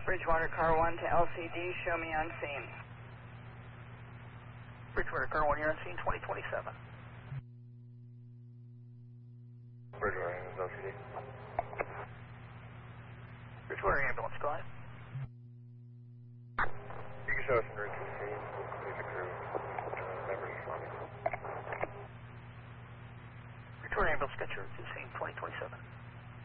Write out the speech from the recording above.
Bridgewater Car 1 to LCD, show me on scene. Bridgewater Car 1, you're on scene 2027. Bridgewater ambulance LCD. Bridgewater ambulance, go ahead. You can show us en route to the scene. We'll complete the crew. Members responding. Bridgewater ambulance, get your to scene 2027.